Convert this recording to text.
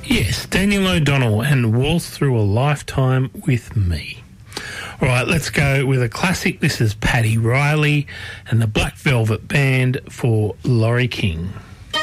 Yes, Daniel O'Donnell and Waltz Through a Lifetime with Me. All right, let's go with a classic. This is Paddy Riley and the Black Velvet Band for Laurie King.